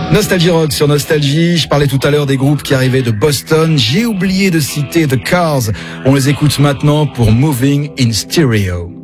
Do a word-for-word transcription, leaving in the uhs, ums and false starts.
Nostalgie Rock sur Nostalgie. Je parlais tout à l'heure des groupes qui arrivaient de Boston. J'ai oublié de citer The Cars. On les écoute maintenant pour Moving in Stereo.